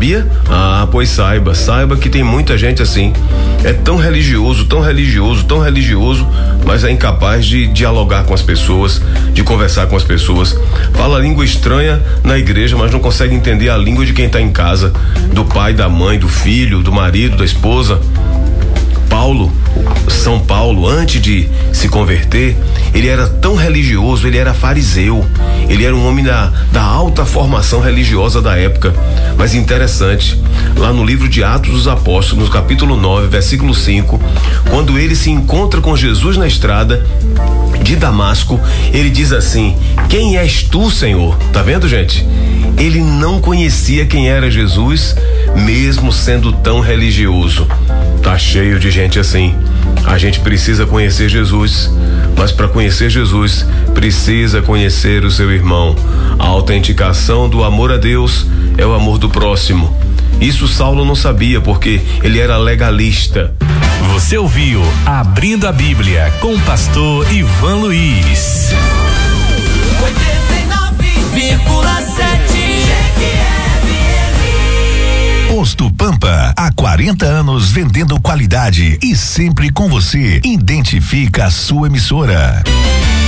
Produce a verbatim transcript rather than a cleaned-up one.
Sabia? Ah, pois saiba, saiba que tem muita gente assim. É tão religioso, tão religioso, tão religioso, mas é incapaz de dialogar com as pessoas, de conversar com as pessoas. Fala língua estranha na igreja, mas não consegue entender a língua de quem está em casa, do pai, da mãe, do filho, do marido, da esposa. Paulo, São Paulo, antes de se converter, ele era tão religioso, ele era fariseu, ele era um homem da, da alta formação religiosa da época. Mas interessante, lá no livro de Atos dos Apóstolos, no capítulo nove, versículo cinco, quando ele se encontra com Jesus na estrada de Damasco, ele diz assim: quem és tu, Senhor? Tá vendo, gente? Ele não conhecia quem era Jesus, mesmo sendo tão religioso. Tá cheio de gente assim. A gente precisa conhecer Jesus, mas para conhecer Jesus, precisa conhecer o seu irmão. A autenticação do amor a Deus é o amor do próximo. Isso Saulo não sabia, porque ele era legalista. Você ouviu Abrindo a Bíblia com o pastor Ivan Luiz. oitenta e nove vírgula sete Posto Pampa, há quarenta anos vendendo qualidade e sempre com você. Identifica a sua emissora.